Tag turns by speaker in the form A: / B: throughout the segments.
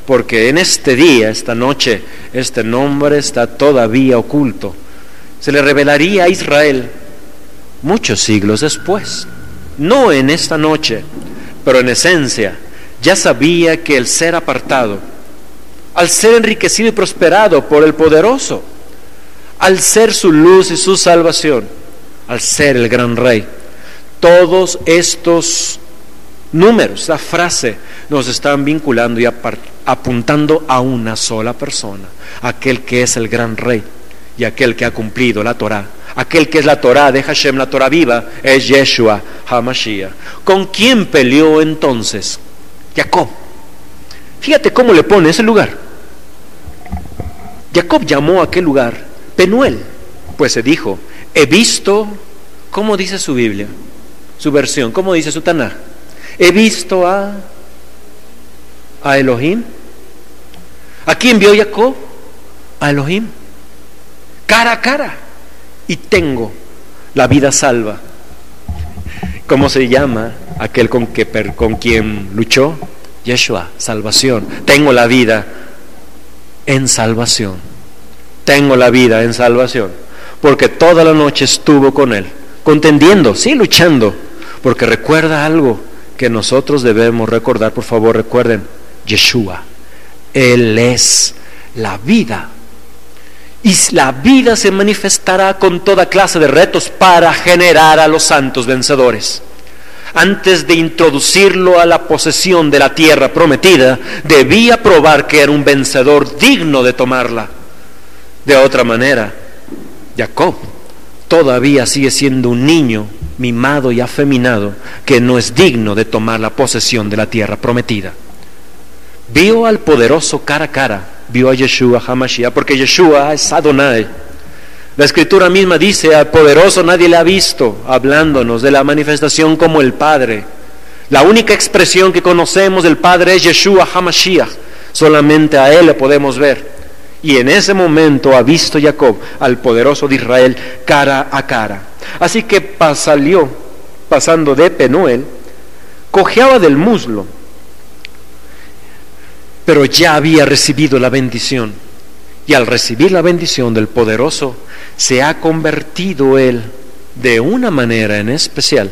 A: porque en este día, esta noche, este nombre está todavía oculto. Se le revelaría a Israel muchos siglos después, no en esta noche, pero en esencia ya sabía que el ser apartado, al ser enriquecido y prosperado por el poderoso, al ser su luz y su salvación, al ser el gran rey, todos estos números, la frase, nos están vinculando y apuntando a una sola persona, aquel que es el gran rey y aquel que ha cumplido la Torá. Aquel que es la Torá de Hashem, la Torá viva, es Yeshua HaMashiach. ¿Con quién peleó entonces Jacob? Fíjate cómo le pone ese lugar. Jacob llamó a aquel lugar Penuel, pues se dijo, he visto, ¿cómo dice su Biblia? Su versión, ¿cómo dice su Tanaj? He visto a Elohim. ¿A quién vio Jacob? A Elohim, cara a cara, y tengo la vida salva. ¿Cómo se llama aquel con quien luchó? Yeshua, salvación. Tengo la vida en salvación. Tengo la vida en salvación, porque toda la noche estuvo con él, contendiendo, sí, luchando, porque recuerda algo que nosotros debemos recordar. Por favor, recuerden, Yeshua, Él es la vida, y la vida se manifestará con toda clase de retos para generar a los santos vencedores. Antes de introducirlo a la posesión de la tierra prometida, debía probar que era un vencedor digno de tomarla. De otra manera, Jacob todavía sigue siendo un niño mimado y afeminado que no es digno de tomar la posesión de la tierra prometida. Vio al poderoso cara a cara, vio a Yeshua HaMashiach, porque Yeshua es Adonai. La Escritura misma dice, al poderoso nadie le ha visto, hablándonos de la manifestación como el Padre. La única expresión que conocemos del Padre es Yeshua HaMashiach, solamente a Él le podemos ver. Y en ese momento ha visto Jacob al poderoso de Israel cara a cara. Así que salió, pasando de Penuel, cojeaba del muslo, pero ya había recibido la bendición. Y al recibir la bendición del poderoso, se ha convertido él de una manera en especial.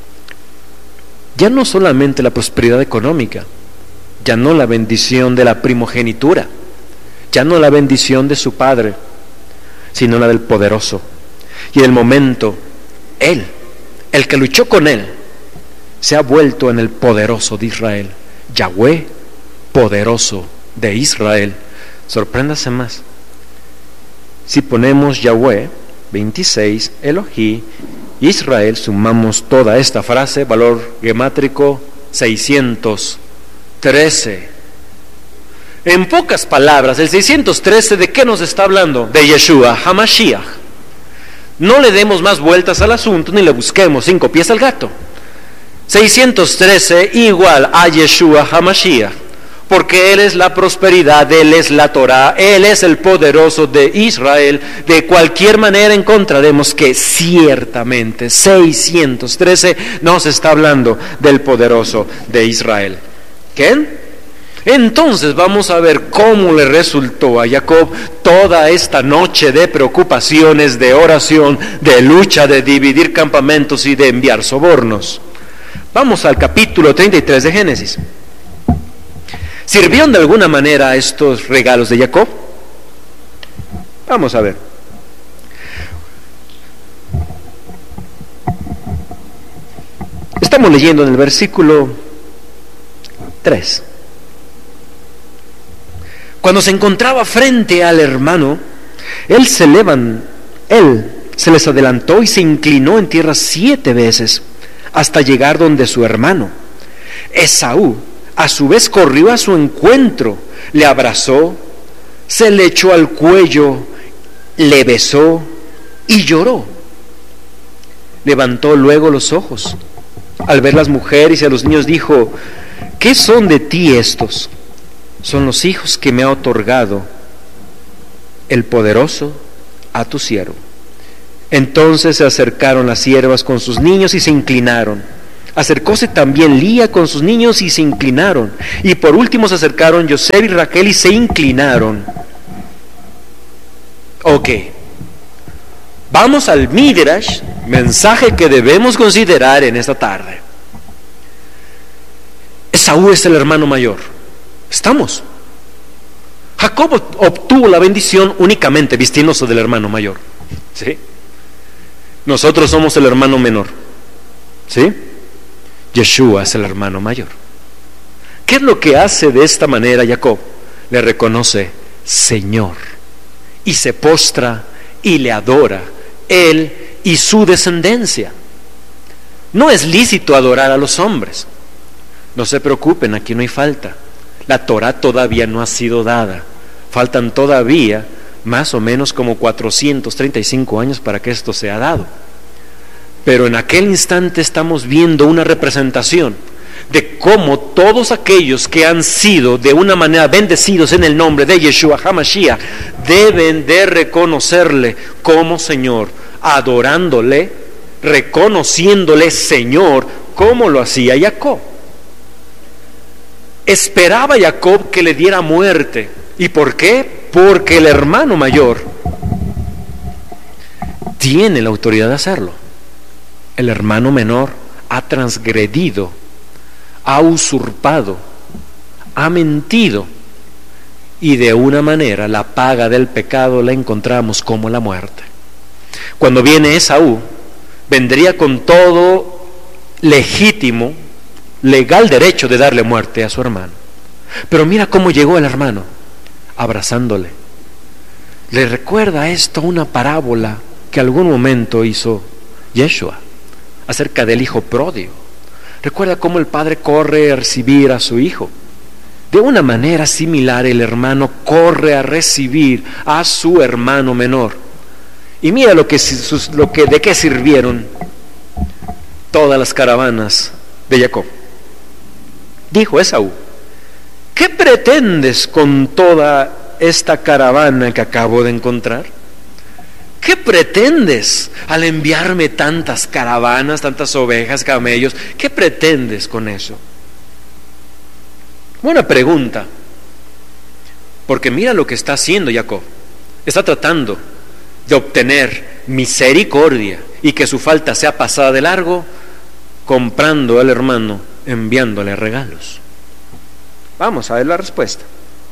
A: Ya no solamente la prosperidad económica, ya no la bendición de la primogenitura, ya no la bendición de su padre, sino la del poderoso. Y en el momento, él, el que luchó con él, se ha vuelto en el poderoso de Israel. Yahweh, poderoso de Israel. Sorpréndase más. Si ponemos Yahweh 26, Elohim, Israel, sumamos toda esta frase, valor gemátrico 613. En pocas palabras, el 613, ¿de qué nos está hablando? De Yeshua HaMashiach. No le demos más vueltas al asunto ni le busquemos 5 pies al gato. 613 igual a Yeshua HaMashiach, porque Él es la prosperidad, Él es la Torá, Él es el poderoso de Israel. De cualquier manera encontraremos que ciertamente 613 nos está hablando del poderoso de Israel. ¿Qué? Entonces vamos a ver cómo le resultó a Jacob toda esta noche de preocupaciones, de oración, de lucha, de dividir campamentos y de enviar sobornos. Vamos al capítulo 33 de Génesis. ¿Sirvieron de alguna manera estos regalos de Jacob? Vamos a ver. Estamos leyendo en el versículo 3. Cuando se encontraba frente al hermano, él se les adelantó y se inclinó en tierra 7 veces hasta llegar donde su hermano. Esaú a su vez corrió a su encuentro, le abrazó, se le echó al cuello, le besó y lloró. Levantó luego los ojos al ver las mujeres y a los niños, dijo: ¿qué son de ti estos? Son los hijos que me ha otorgado el poderoso a tu siervo. Entonces se acercaron las siervas con sus niños y se inclinaron. Acercóse también Lía con sus niños y se inclinaron. Y por último se acercaron José y Raquel y se inclinaron. Ok. Vamos al Midrash, mensaje que debemos considerar en esta tarde. Esaú es el hermano mayor. ¿Estamos? Jacob obtuvo la bendición únicamente vistiéndose del hermano mayor. ¿Sí? Nosotros somos el hermano menor. ¿Sí? Yeshua es el hermano mayor. ¿Qué es lo que hace de esta manera Jacob? Le reconoce Señor y se postra y le adora él y su descendencia. No es lícito adorar a los hombres. No se preocupen, aquí no hay falta. La Torah todavía no ha sido dada. Faltan todavía más o menos como 435 años para que esto sea dado. Pero en aquel instante estamos viendo una representación de cómo todos aquellos que han sido de una manera bendecidos en el nombre de Yeshua HaMashiach deben de reconocerle como Señor, adorándole, reconociéndole Señor, como lo hacía Jacob. Esperaba Jacob que le diera muerte. ¿Y por qué? Porque el hermano mayor tiene la autoridad de hacerlo. El hermano menor ha transgredido, ha usurpado, ha mentido, y de una manera la paga del pecado la encontramos como la muerte. Cuando viene Esaú, vendría con todo legítimo, legal derecho de darle muerte a su hermano. Pero mira cómo llegó el hermano, abrazándole. Le recuerda esto una parábola que algún momento hizo Yeshua acerca del hijo pródigo. Recuerda cómo el padre corre a recibir a su hijo. De una manera similar el hermano corre a recibir a su hermano menor. Y mira de qué sirvieron todas las caravanas de Jacob. Dijo Esaú: ¿qué pretendes con toda esta caravana que acabo de encontrar? ¿Qué pretendes al enviarme tantas caravanas, tantas ovejas, camellos? ¿Qué pretendes con eso? Buena pregunta, porque mira lo que está haciendo Jacob. Está tratando de obtener misericordia y que su falta sea pasada de largo, comprando al hermano, enviándole regalos. Vamos a ver la respuesta.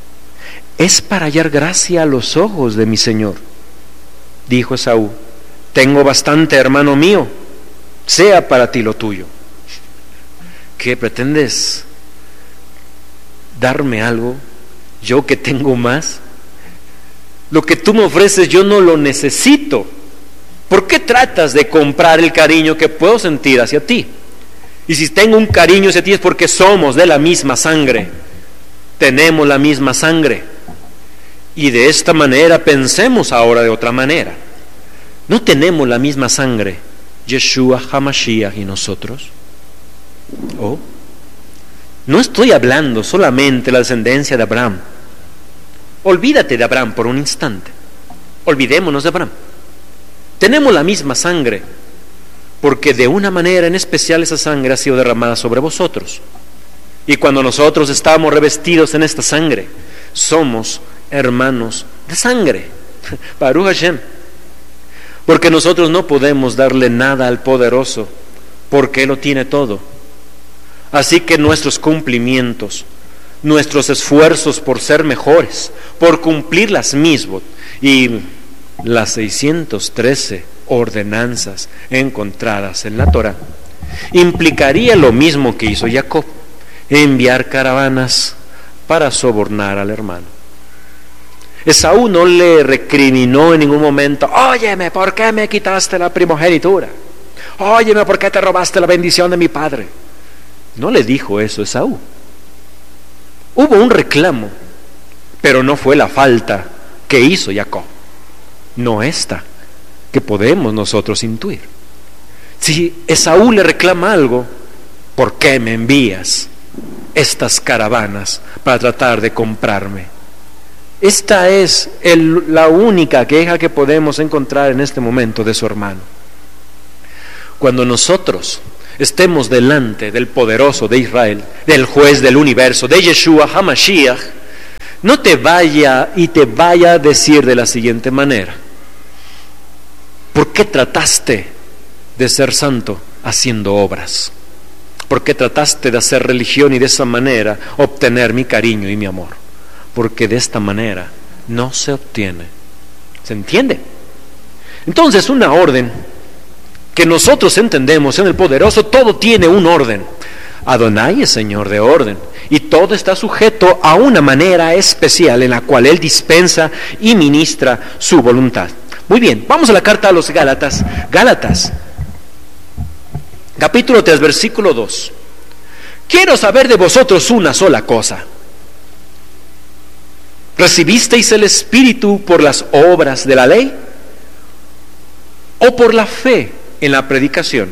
A: Es para hallar gracia a los ojos de mi Señor. Dijo Esaú: tengo bastante, hermano mío, sea para ti lo tuyo. ¿Qué pretendes? ¿Darme algo? ¿Yo que tengo más? Lo que tú me ofreces yo no lo necesito. ¿Por qué tratas de comprar el cariño que puedo sentir hacia ti? Y si tengo un cariño hacia ti es porque somos de la misma sangre. Tenemos la misma sangre. Y de esta manera pensemos ahora de otra manera. ¿No tenemos la misma sangre Yeshua HaMashiach y nosotros? ¿Oh? No estoy hablando solamente de la descendencia de Abraham. Olvídate de Abraham por un instante. Olvidémonos de Abraham. Tenemos la misma sangre, porque de una manera en especial esa sangre ha sido derramada sobre vosotros. Y cuando nosotros estamos revestidos en esta sangre, somos hermanos de sangre. Baruch Hashem. Porque nosotros no podemos darle nada al poderoso, porque Él lo tiene todo. Así que nuestros cumplimientos, nuestros esfuerzos por ser mejores, por cumplir las mismas y las 613 ordenanzas encontradas en la Torah, implicaría lo mismo que hizo Jacob: enviar caravanas para sobornar al hermano. Esaú no le recriminó en ningún momento: óyeme, ¿por qué me quitaste la primogenitura? Óyeme, ¿por qué te robaste la bendición de mi padre? No le dijo eso Esaú. Hubo un reclamo, pero no fue la falta que hizo Jacob, no esta que podemos nosotros intuir. Si Esaú le reclama algo: ¿por qué me envías estas caravanas para tratar de comprarme? Esta es la única queja que podemos encontrar en este momento de su hermano. Cuando nosotros estemos delante del poderoso de Israel, del juez del universo, de Yeshua HaMashiach, no te vaya a decir de la siguiente manera: ¿por qué trataste de ser santo haciendo obras? ¿Por qué trataste de hacer religión y de esa manera obtener mi cariño y mi amor? Porque de esta manera no se obtiene. ¿Se entiende? Entonces, una orden que nosotros entendemos en el poderoso, todo tiene un orden. Adonai es Señor de orden, y todo está sujeto a una manera especial en la cual Él dispensa y ministra su voluntad. Muy bien, vamos a la carta a los Gálatas. Gálatas, capítulo 3, versículo 2. Quiero saber de vosotros una sola cosa. ¿Recibisteis el Espíritu por las obras de la ley o por la fe en la predicación?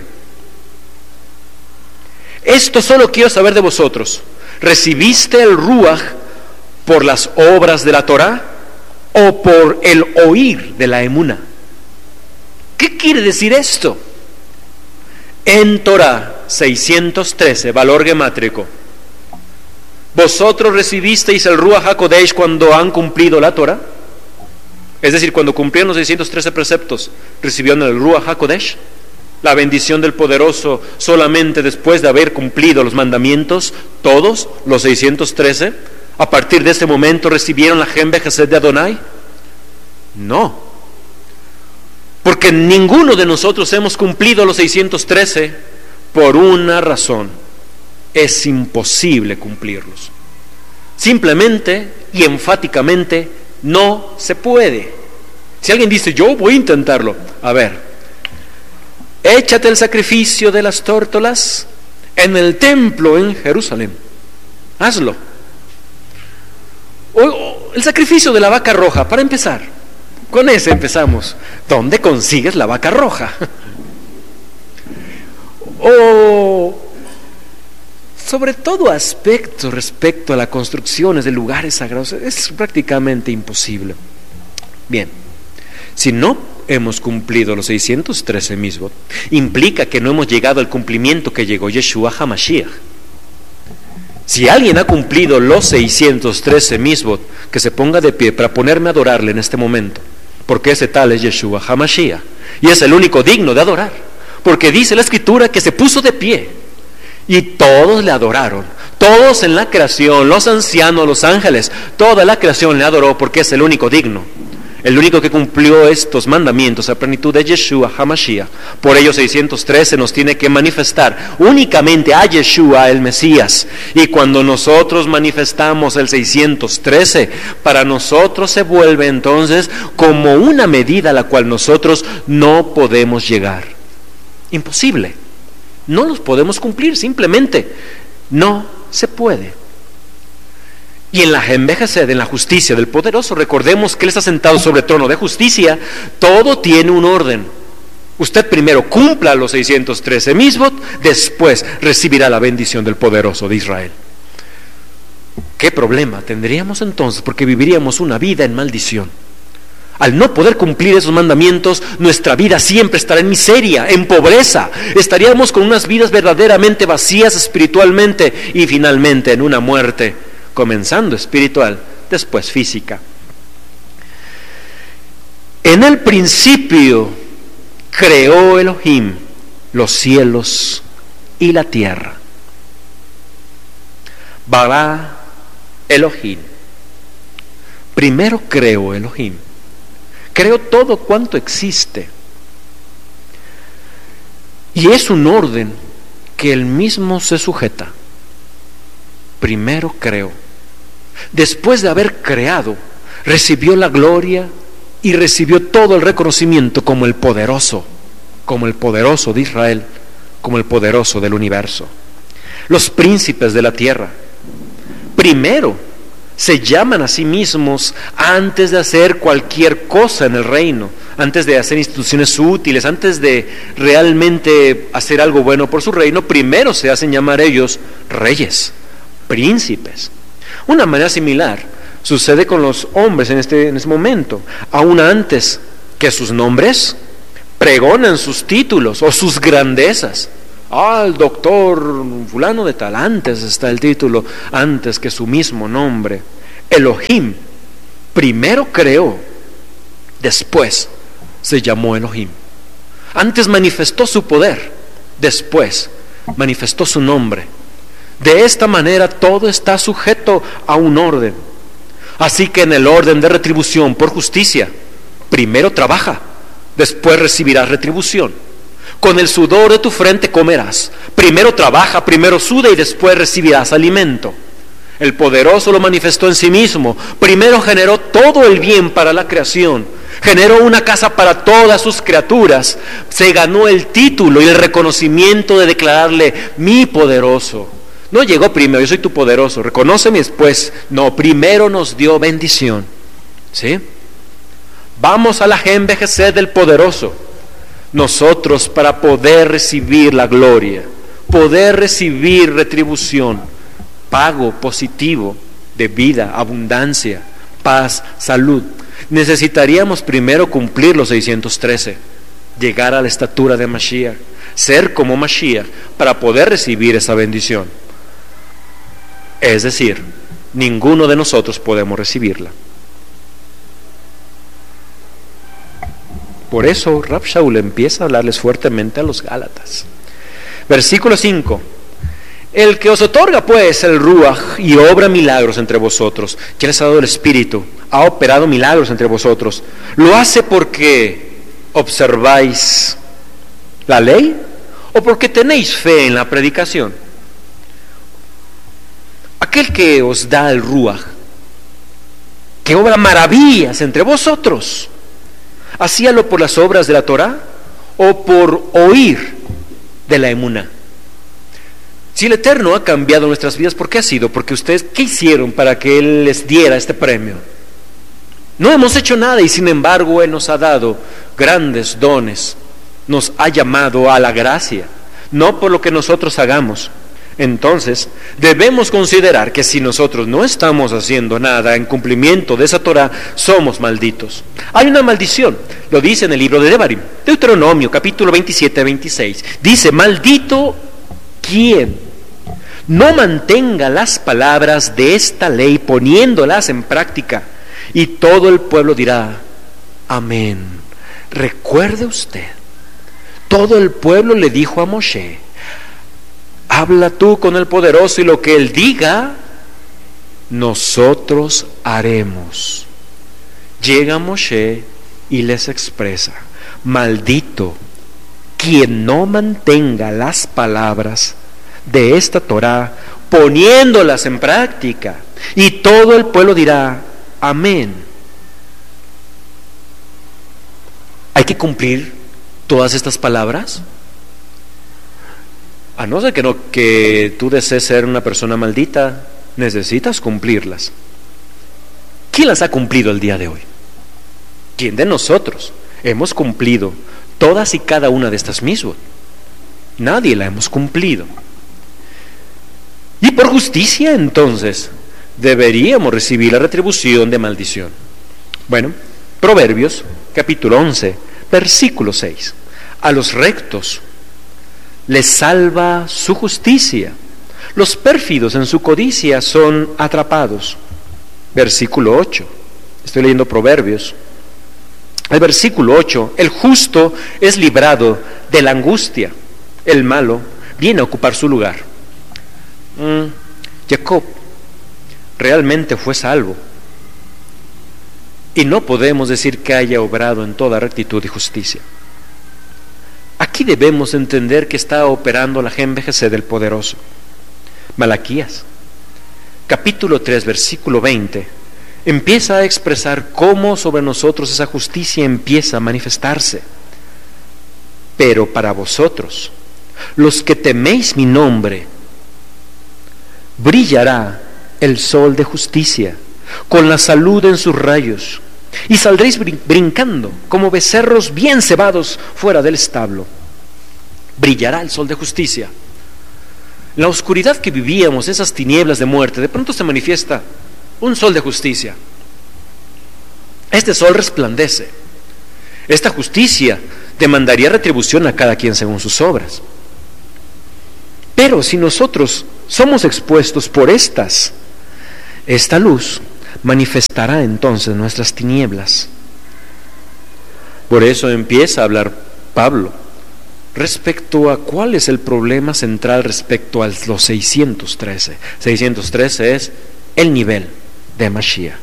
A: Esto solo quiero saber de vosotros. ¿Recibiste el Ruach por las obras de la Torá o por el oír de la Emuná? ¿Qué quiere decir esto? En Torá 613, valor gemátrico, ¿vosotros recibisteis el Ruach HaKodesh cuando han cumplido la Torá? Es decir, cuando cumplieron los 613 preceptos, ¿recibieron el Ruach HaKodesh? La bendición del poderoso solamente después de haber cumplido los mandamientos, todos los 613, a partir de ese momento recibieron la Hem Bechesed de Adonai. No, porque ninguno de nosotros hemos cumplido los 613 por una razón: es imposible cumplirlos. Simplemente y enfáticamente no se puede. Si alguien dice, yo voy a intentarlo, a ver, échate el sacrificio de las tórtolas en el templo en Jerusalén, hazlo. O el sacrificio de la vaca roja, para empezar, con ese empezamos. ¿Dónde consigues la vaca roja? O sobre todo aspectos respecto a las construcciones de lugares sagrados, es prácticamente imposible. Bien, si no hemos cumplido los 613 mismos, implica que no hemos llegado al cumplimiento que llegó Yeshua HaMashiach. Si alguien ha cumplido los 613 mismos, que se ponga de pie para ponerme a adorarle en este momento, porque ese tal es Yeshua HaMashiach, y es el único digno de adorar, porque dice la Escritura que se puso de pie, y todos le adoraron, todos en la creación, los ancianos, los ángeles, toda la creación le adoró, porque es el único digno. El único que cumplió estos mandamientos a plenitud de Yeshua HaMashiach. Por ello 613 nos tiene que manifestar únicamente a Yeshua el Mesías. Y cuando nosotros manifestamos el 613, para nosotros se vuelve entonces como una medida a la cual nosotros no podemos llegar. Imposible. No los podemos cumplir, simplemente no se puede. Y en la Hem Bechesed, en la justicia del poderoso, recordemos que Él está sentado sobre el trono de justicia. Todo tiene un orden. Usted primero cumpla los 613 mismos, después recibirá la bendición del poderoso de Israel. ¿Qué problema tendríamos entonces? Porque viviríamos una vida en maldición. Al no poder cumplir esos mandamientos, nuestra vida siempre estará en miseria, en pobreza. Estaríamos con unas vidas verdaderamente vacías espiritualmente y finalmente en una muerte, comenzando espiritual, después física. En el principio creó Elohim los cielos y la tierra. Bara Elohim. Primero creó Elohim. Creó todo cuanto existe. Y es un orden que Él mismo se sujeta. Primero creó. Después de haber creado, recibió la gloria y recibió todo el reconocimiento como el poderoso de Israel, como el poderoso del universo. Los príncipes de la tierra, primero se llaman a sí mismos antes de hacer cualquier cosa en el reino, antes de hacer instituciones útiles, antes de realmente hacer algo bueno por su reino. Primero se hacen llamar ellos reyes, príncipes. Una manera similar sucede con los hombres en este momento. Aún antes que sus nombres, pregonan sus títulos o sus grandezas. el doctor fulano de tal, antes está el título, antes que su mismo nombre. Elohim primero creó, después se llamó Elohim. Antes manifestó su poder, después manifestó su nombre. De esta manera todo está sujeto a un orden. Así que en el orden de retribución por justicia, primero trabaja, después recibirás retribución. Con el sudor de tu frente comerás. Primero trabaja, primero suda y después recibirás alimento. El poderoso lo manifestó en sí mismo. Primero generó todo el bien para la creación. Generó una casa para todas sus criaturas. Se ganó el título y el reconocimiento de declararle mi poderoso. No llegó primero, yo soy tu poderoso, reconóceme después. No, primero nos dio bendición. ¿Sí? Vamos a la envejecer del poderoso. Nosotros, para poder recibir la gloria, poder recibir retribución, pago positivo de vida, abundancia, paz, salud, necesitaríamos primero cumplir los 613, llegar a la estatura de Mashiach, ser como Mashiach, para poder recibir esa bendición. Es decir, ninguno de nosotros podemos recibirla. Por eso Rab Shaul empieza a hablarles fuertemente a los Gálatas. Versículo 5. El que os otorga pues el Ruach y obra milagros entre vosotros, quien les ha dado el Espíritu, ha operado milagros entre vosotros, ¿lo hace porque observáis la ley o porque tenéis fe en la predicación? Aquel que os da el Ruach, que obra maravillas entre vosotros, ¿hacíalo por las obras de la Torá o por oír de la emuná? Si el Eterno ha cambiado nuestras vidas, ¿por qué ha sido? Porque ustedes, ¿qué hicieron para que Él les diera este premio? No hemos hecho nada y sin embargo Él nos ha dado grandes dones, nos ha llamado a la gracia, no por lo que nosotros hagamos. Entonces, debemos considerar que si nosotros no estamos haciendo nada en cumplimiento de esa Torah, somos malditos. Hay una maldición, lo dice en el libro de Devarim, Deuteronomio, capítulo 27-26. Dice, maldito quien no mantenga las palabras de esta ley poniéndolas en práctica. Y todo el pueblo dirá, amén. Recuerde usted, todo el pueblo le dijo a Moshe, habla tú con el poderoso y lo que él diga, nosotros haremos. Llega Moshe y les expresa, maldito quien no mantenga las palabras de esta Torá poniéndolas en práctica. Y todo el pueblo dirá, amén. ¿Hay que cumplir todas estas palabras? A no ser que tú desees ser una persona maldita, necesitas cumplirlas. ¿Quién las ha cumplido el día de hoy? ¿Quién de nosotros hemos cumplido todas y cada una de estas mismas? Nadie la hemos cumplido. Y por justicia, entonces, deberíamos recibir la retribución de maldición. Bueno, Proverbios, capítulo 11, versículo 6. A los rectos les salva su justicia. Los pérfidos en su codicia son atrapados. Versículo 8. Estoy leyendo Proverbios. El versículo 8. El justo es librado de la angustia. El malo viene a ocupar su lugar. Jacob realmente fue salvo. Y no podemos decir que haya obrado en toda rectitud y justicia. Aquí debemos entender que está operando la envejecer del poderoso. Malaquías, capítulo 3, versículo 20, empieza a expresar cómo sobre nosotros esa justicia empieza a manifestarse. Pero para vosotros, los que teméis mi nombre, brillará el sol de justicia, con la salud en sus rayos, y saldréis brincando como becerros bien cebados fuera del establo. Brillará el sol de justicia. La oscuridad que vivíamos, esas tinieblas de muerte, de pronto se manifiesta un sol de justicia. Este sol resplandece. Esta justicia demandaría retribución a cada quien según sus obras. Pero si nosotros somos expuestos por esta luz manifestará entonces nuestras tinieblas. Por eso empieza a hablar Pablo respecto a cuál es el problema central respecto a los 613. 613 es el nivel de Mashiach.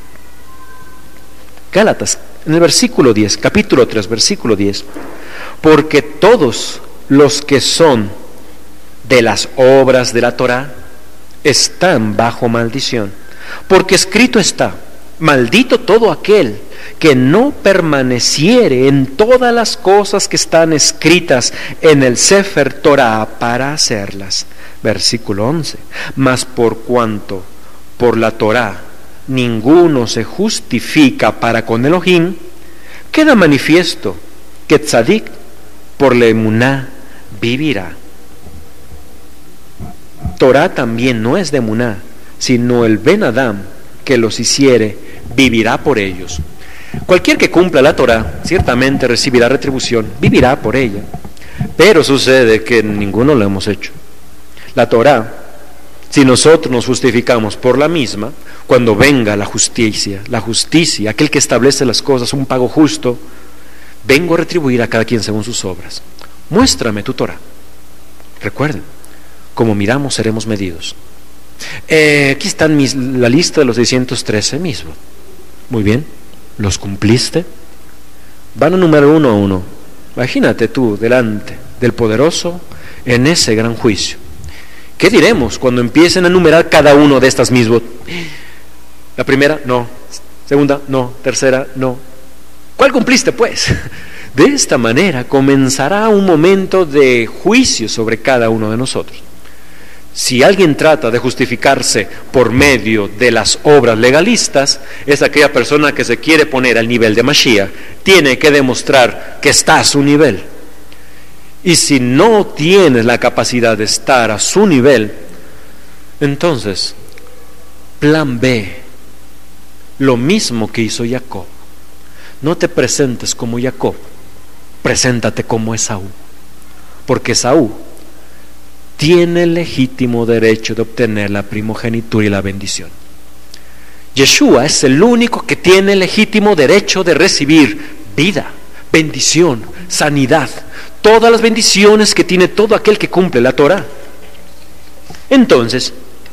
A: Gálatas, en el versículo 10, capítulo 3, versículo 10, porque todos los que son de las obras de la Torá están bajo maldición, porque escrito está, maldito todo aquel que no permaneciere en todas las cosas que están escritas en el Sefer Torah para hacerlas. Versículo 11, mas por cuanto por la Torah ninguno se justifica para con Elohim, queda manifiesto que tzadik por la emuná vivirá. Torah también no es de emuná, sino el Ben Adam que los hiciere vivirá por ellos. Cualquier que cumpla la Torah ciertamente recibirá retribución, vivirá por ella. Pero sucede que ninguno lo hemos hecho. La Torah, si nosotros nos justificamos por la misma, cuando venga la justicia, aquel que establece las cosas, un pago justo, vengo a retribuir a cada quien según sus obras. Muéstrame tu Torah. Recuerden, como miramos seremos medidos. Aquí están la lista de los 613 mismo. Muy bien, ¿los cumpliste? Van a numerar uno a uno. Imagínate tú delante del poderoso en ese gran juicio. ¿Qué diremos cuando empiecen a numerar cada uno de estas mismas? La primera, no. Segunda, no. Tercera, no. ¿Cuál cumpliste, pues? De esta manera comenzará un momento de juicio sobre cada uno de nosotros. Si alguien trata de justificarse por medio de las obras legalistas, es aquella persona que se quiere poner al nivel de Mashiach, tiene que demostrar que está a su nivel. Y si no tienes la capacidad de estar a su nivel, entonces, plan B, lo mismo que hizo Jacob. No te presentes como Jacob, preséntate como Esaú, porque Esaú tiene el legítimo derecho de obtener la primogenitura y la bendición. Yeshua es el único que tiene el legítimo derecho de recibir vida, bendición, sanidad, todas las bendiciones que tiene todo aquel que cumple la Torah. Entonces,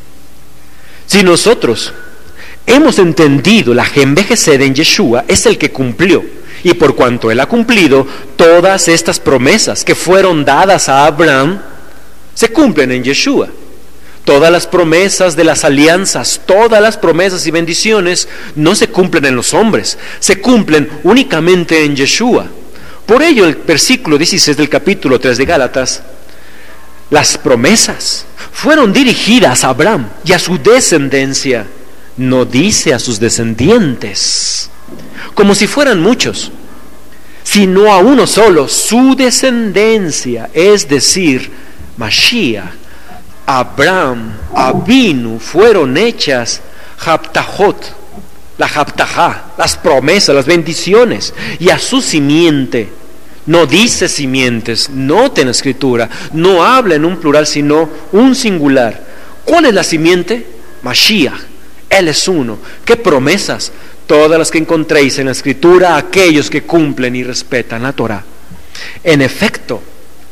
A: si nosotros hemos entendido la Jembe-Jesed en Yeshua, es el que cumplió, y por cuanto él ha cumplido, todas estas promesas que fueron dadas a Abraham se cumplen en Yeshua. Todas las promesas de las alianzas, todas las promesas y bendiciones no se cumplen en los hombres, se cumplen únicamente en Yeshua. Por ello el versículo 16 del capítulo 3 de Gálatas, las promesas fueron dirigidas a Abraham y a su descendencia, no dice a sus descendientes, como si fueran muchos, sino a uno solo, su descendencia, es decir, Mashiach, Abraham, Avinu, fueron hechas Haptahot, la Haptahá, las promesas, las bendiciones, y a su simiente. No dice simientes, nota en la escritura, no habla en un plural sino un singular. ¿Cuál es la simiente? Mashiach, él es uno. ¿Qué promesas? Todas las que encontréis en la escritura, aquellos que cumplen y respetan la Torah. En efecto,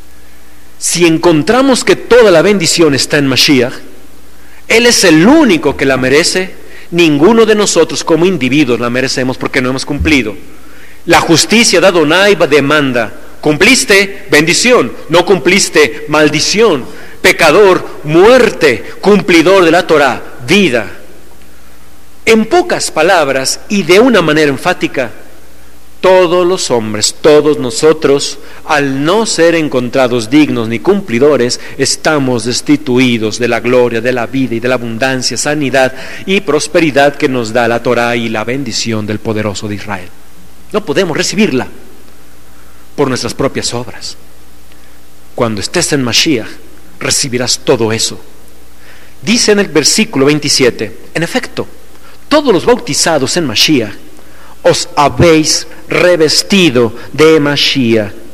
A: si encontramos que toda la bendición está en Mashiach, él es el único que la merece. Ninguno de nosotros como individuos la merecemos porque no hemos cumplido. La justicia de Adonai demanda: cumpliste, bendición; no cumpliste, maldición. Pecador, muerte; cumplidor de la Torah, vida. En pocas palabras y de una manera enfática, todos los hombres, todos nosotros, al no ser encontrados dignos ni cumplidores, estamos destituidos de la gloria, de la vida y de la abundancia, sanidad y prosperidad que nos da la Torah y la bendición del poderoso de Israel. No podemos recibirla por nuestras propias obras. Cuando estés en Mashiach, recibirás todo eso. Dice en el versículo 27, en efecto, todos los bautizados en Mashiach os habéis revestido de Mashiach.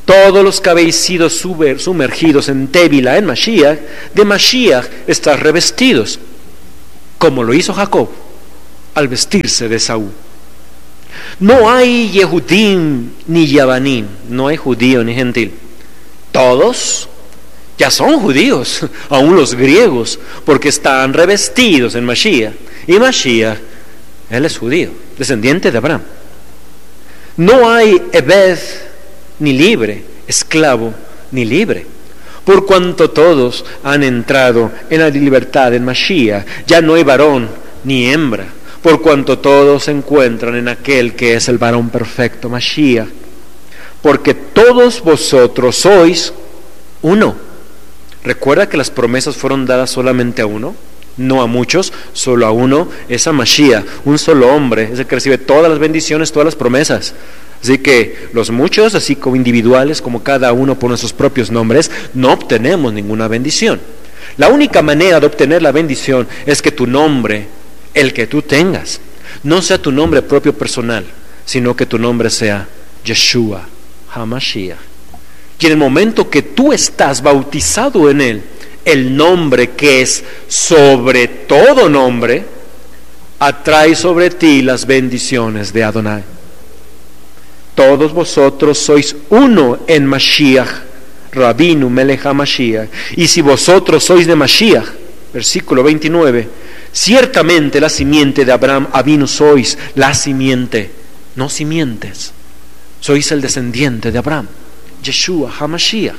A: Todos los que habéis sido sumergidos en Tébila, en Mashiach, de Mashiach estáis revestidos, como lo hizo Jacob al vestirse de Esaú. No hay Yehudim ni Yavanim, no hay judío ni gentil. Todos ya son judíos, aún los griegos, porque están revestidos en Mashiach. Y Mashiach, él es judío, descendiente de Abraham. No hay Ebed ni libre, esclavo ni libre, por cuanto todos han entrado en la libertad en Mashiach. Ya no hay varón ni hembra, por cuanto todos se encuentran en aquel que es el varón perfecto, Mashiach. Porque todos vosotros sois uno. Recuerda que las promesas fueron dadas solamente a uno, no a muchos, solo a uno, es a Mashiach, un solo hombre, es el que recibe todas las bendiciones, todas las promesas. Así que los muchos, así como individuales, como cada uno por nuestros propios nombres, no obtenemos ninguna bendición. La única manera de obtener la bendición es que tu nombre, el que tú tengas, no sea tu nombre propio personal, sino que tu nombre sea Yeshua HaMashiach. Y en el momento que tú estás bautizado en él, el nombre que es sobre todo nombre, atrae sobre ti las bendiciones de Adonai. Todos vosotros sois uno en Mashiach, Rabinu Melech HaMashiach. Y si vosotros sois de Mashiach, versículo 29, ciertamente la simiente de Abraham Avinu sois, la simiente, no simientes, sois el descendiente de Abraham, Yeshua HaMashiach.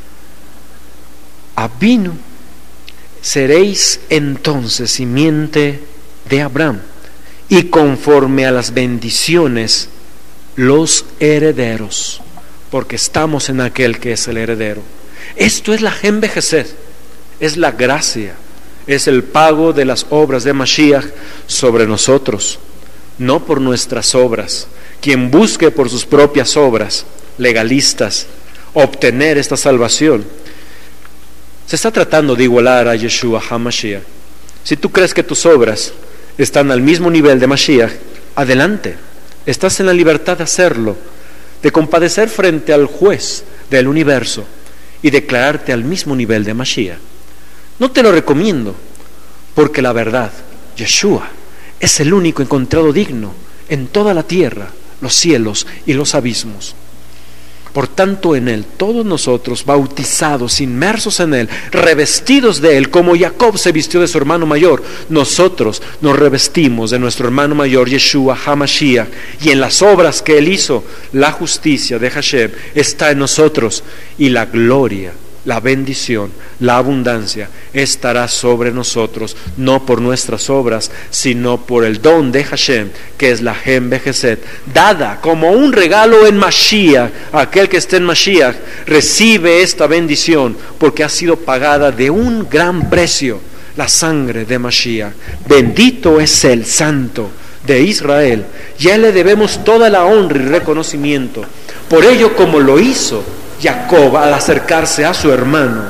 A: Avinu, seréis entonces simiente de Abraham, y conforme a las bendiciones, los herederos, porque estamos en aquel que es el heredero. Esto es la Hem Chesed, es la gracia, es el pago de las obras de Mashiach sobre nosotros, no por nuestras obras. Quien busque por sus propias obras legalistas obtener esta salvación, se está tratando de igualar a Yeshua HaMashiach. Si tú crees que tus obras están al mismo nivel de Mashiach, adelante, estás en la libertad de hacerlo, de compadecer frente al juez del universo y declararte al mismo nivel de Mashiach. No te lo recomiendo, porque la verdad, Yeshua, es el único encontrado digno en toda la tierra, los cielos y los abismos. Por tanto, en él, todos nosotros, bautizados, inmersos en él, revestidos de él, como Jacob se vistió de su hermano mayor, nosotros nos revestimos de nuestro hermano mayor, Yeshua HaMashiach, y en las obras que él hizo, la justicia de Hashem está en nosotros, y la gloria, la bendición, la abundancia estará sobre nosotros, no por nuestras obras, sino por el don de Hashem, que es la Hem Chesed, dada como un regalo en Mashiach. Aquel que esté en Mashiach recibe esta bendición porque ha sido pagada de un gran precio, la sangre de Mashiach. Bendito es el Santo de Israel, y a él le debemos toda la honra y reconocimiento. Por ello, como lo hizo Jacob al acercarse a su hermano,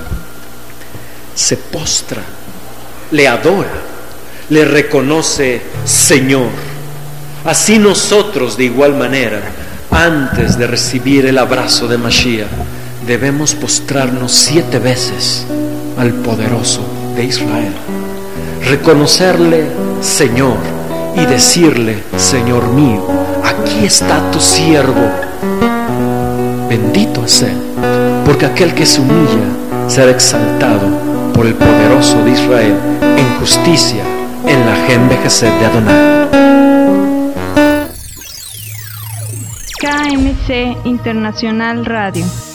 A: se postra, le adora, le reconoce Señor. Así nosotros, de igual manera, antes de recibir el abrazo de Mashiach, debemos postrarnos 7 veces al poderoso de Israel, reconocerle Señor y decirle: Señor mío, aquí está tu siervo. Bendito es él, porque aquel que se humilla será exaltado por el poderoso de Israel en justicia, en la Hem Chesed de Adonai.
B: KMC Internacional Radio.